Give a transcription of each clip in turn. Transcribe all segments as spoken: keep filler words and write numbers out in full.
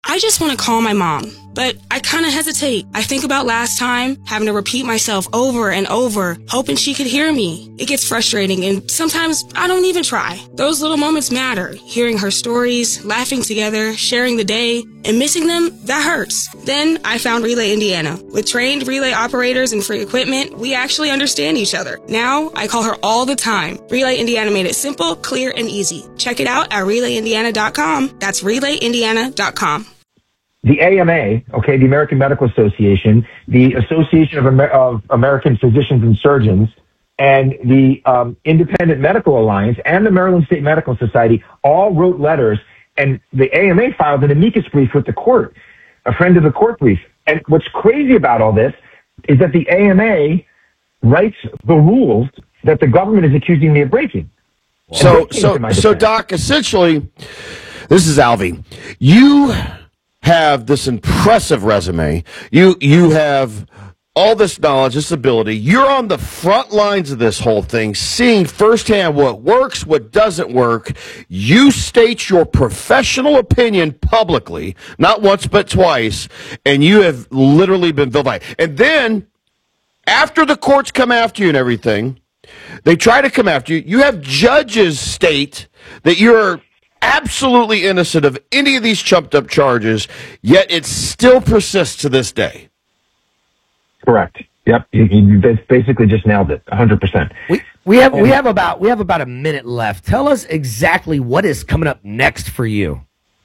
I just want to call my mom, but I kind of hesitate. I think about last time, having to repeat myself over and over, hoping she could hear me. It gets frustrating, and sometimes I don't even try. Those little moments matter. Hearing her stories, laughing together, sharing the day, and missing them, that hurts. Then I found Relay Indiana. With trained relay operators and free equipment, we actually understand each other. Now, I call her all the time. Relay Indiana made it simple, clear, and easy. Check it out at relay indiana dot com. That's relay indiana dot com. The A M A, okay, the American Medical Association, the Association of, Amer- of American Physicians and Surgeons, and the um, Independent Medical Alliance and the Maryland State Medical Society all wrote letters, and the A M A filed an amicus brief with the court, a friend of the court brief. And what's crazy about all this is that the A M A writes the rules that the government is accusing me of breaking. So, so, so, Doc, essentially, this is Alvy. You have this impressive resume. You you have all this knowledge, this ability. You're on the front lines of this whole thing, seeing firsthand what works, what doesn't work. You state your professional opinion publicly, not once but twice, and you have literally been vilified. And then, after the courts come after you and everything, they try to come after you. You have judges state that you're absolutely innocent of any of these chumped up charges, yet it still persists to this day. Correct. Yep. You, you basically just nailed it. one hundred percent. We we have we have about we have about a minute left. Tell us exactly what is coming up next for you.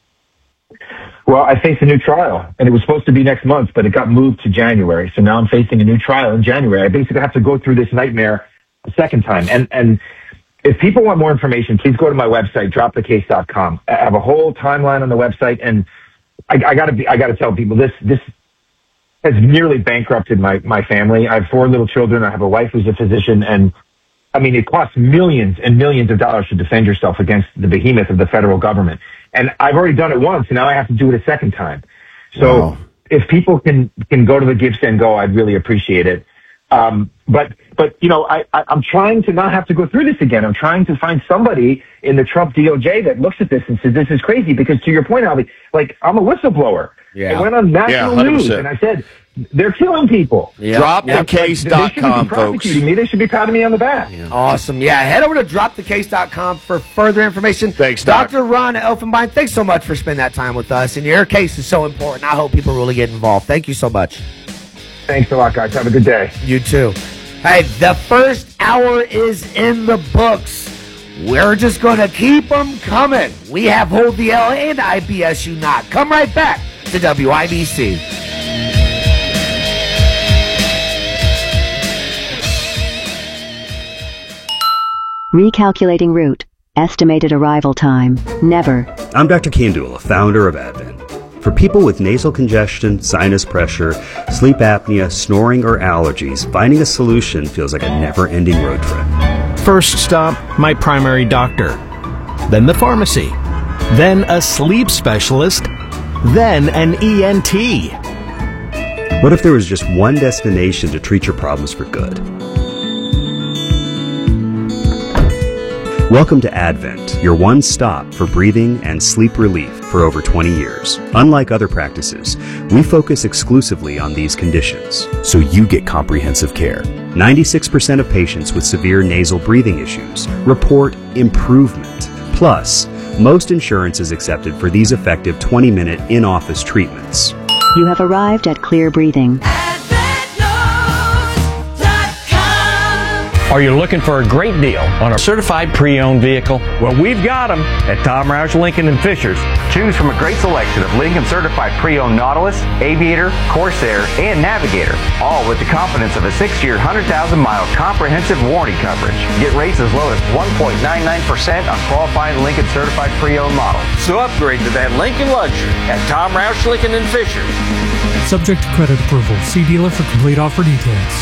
Well, I face a new trial, and it was supposed to be next month, but it got moved to January. So now I'm facing a new trial in January. I basically have to go through this nightmare a second time. And and if people want more information, please go to my website, drop the case dot com. I have a whole timeline on the website, and I, I gotta be, I gotta tell people this, this has nearly bankrupted my, my family. I have four little children. I have a wife who's a physician, and I mean, it costs millions and millions of dollars to defend yourself against the behemoth of the federal government. And I've already done it once, and now I have to do it a second time. So wow. If people can, can go to the Give, Send, Go, I'd really appreciate it. Um, but, but, you know, I, I, I'm trying to not have to go through this again. I'm trying to find somebody in the Trump D O J that looks at this and says, this is crazy, because to your point, Albie, like, I'm a whistleblower. Yeah. I went on national yeah, news and I said, they're killing people. Yeah. drop the case dot com, folks. Me. They should be patting me on the back. Yeah. Awesome. Yeah, head over to drop the case dot com for further information. Thanks, Doc. Doctor Ron Elfenbein, thanks so much for spending that time with us. And your case is so important. I hope people really get involved. Thank you so much. Thanks a lot, guys. Have a good day. You too. Hey, the first hour is in the books. We're just going to keep them coming. We have Hold the L and I B S U Not. Come right back to W I B C. Recalculating route. Estimated arrival time. Never. I'm Doctor Kandula, founder of Advent. For people with nasal congestion, sinus pressure, sleep apnea, snoring, or allergies, finding a solution feels like a never-ending road trip. First stop, my primary doctor. Then the pharmacy. Then a sleep specialist. Then an E N T. What if there was just one destination to treat your problems for good? Welcome to Advent, your one stop for breathing and sleep relief for over twenty years. Unlike other practices, we focus exclusively on these conditions, so you get comprehensive care. ninety-six percent of patients with severe nasal breathing issues report improvement. Plus, most insurance is accepted for these effective twenty-minute in-office treatments. You have arrived at Clear Breathing. Are you looking for a great deal on a certified pre-owned vehicle? Well, we've got them at Tom Roush Lincoln and Fishers. Choose from a great selection of Lincoln certified pre-owned Nautilus, Aviator, Corsair, and Navigator, all with the confidence of a six-year, one hundred thousand mile comprehensive warranty coverage. Get rates as low as one point nine nine percent on qualifying Lincoln certified pre-owned models. So upgrade to that Lincoln luxury at Tom Roush Lincoln and Fishers. Subject to credit approval. See dealer for complete offer details.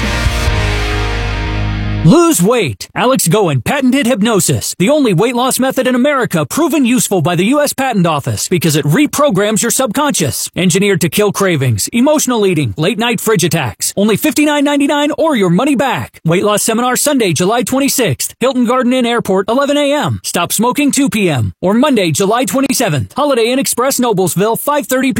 Lose weight. Alex Goen patented hypnosis, the only weight loss method in America proven useful by the U S Patent Office because it reprograms your subconscious. Engineered to kill cravings, emotional eating, late night fridge attacks. Only fifty-nine ninety-nine or your money back. Weight loss seminar Sunday, July twenty-sixth. Hilton Garden Inn Airport, eleven a.m. Stop smoking two p.m. Or Monday, July twenty-seventh. Holiday Inn Express, Noblesville, five thirty p.m.